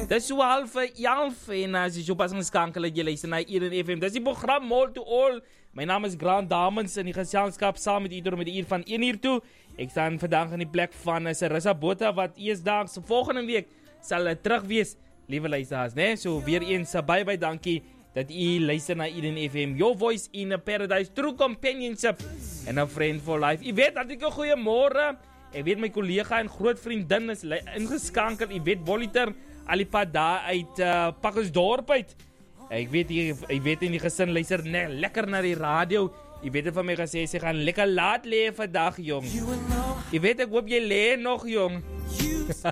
Dis so half 11 en as jy so pas geskakel het jy luister na Eden FM. Dis die program Mall to All. My naam is Grant Damens in die geselskap saam met u deur met die uur van 1 uur toe. Ek staan vandag in die plek van Sarissa Botha wat eersdaags volgende week sal terug wees. Liewe luisteraars, né? So weer eens baie dankie dat u luister na Eden FM. Your voice in a paradise, true companionship and a friend for life. U weet dat ek 'n goeie môre. Ek weet my kollega en groot vriendin is ingeskankel. U weet Boliter Alipad daar uit Pakkersdorp uit. Ek weet in die gesin luister lekker na die radio. Jy weet van my gesê sy gaan lekker laat lê vandag, jong. Jy weet ek hoop jy lê nog, jong.